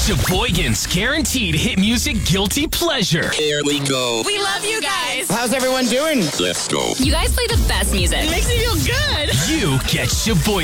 Sheboygan's guaranteed hit music guilty pleasure. Here we go. We love you guys. How's everyone doing? Let's go. You guys play the best music. It makes me feel good. You get Sheboygan.